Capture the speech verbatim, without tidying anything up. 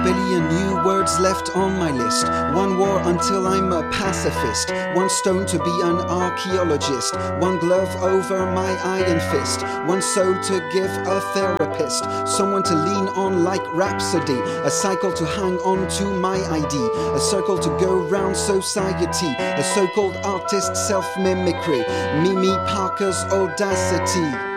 billion new words left on my list. One war until I'm a pacifist. One stone to be an archaeologist. One glove over my iron fist. One soul to give a therapist. Someone to lean on like Rhapsody. A cycle to hang on to my I D. A circle to go round society. A so-called artist self-mimicry. Mimi Parker's audacity.